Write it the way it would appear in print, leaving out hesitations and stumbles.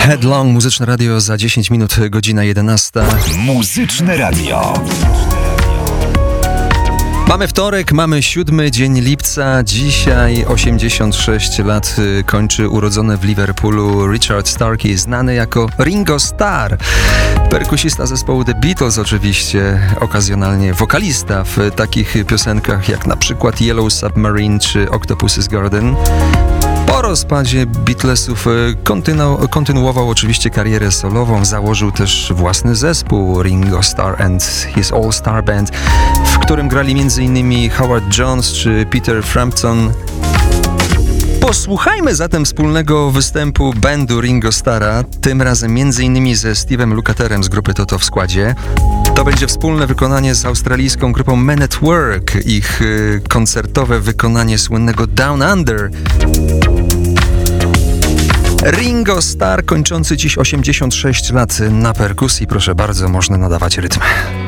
Headlong, Muzyczne Radio za 10 minut, godzina 11. Muzyczne Radio. Mamy wtorek, mamy 7 dzień lipca. Dzisiaj 86 lat kończy urodzony w Liverpoolu Richard Starkey, znany jako Ringo Starr. Perkusista zespołu The Beatles oczywiście, okazjonalnie wokalista w takich piosenkach jak na przykład Yellow Submarine czy Octopus's Garden. Po rozpadzie Beatlesów kontynuował oczywiście karierę solową, założył też własny zespół Ringo Starr and His All Star Band, w którym grali m.in. Howard Jones czy Peter Frampton. Posłuchajmy zatem wspólnego występu bandu Ringo Starra, tym razem m.in. ze Steve'em Lukatherem z grupy Toto w składzie. To będzie wspólne wykonanie z australijską grupą Men at Work, ich koncertowe wykonanie słynnego Down Under. Ringo Starr kończący dziś 86 lat na perkusji, proszę bardzo, można nadawać rytm.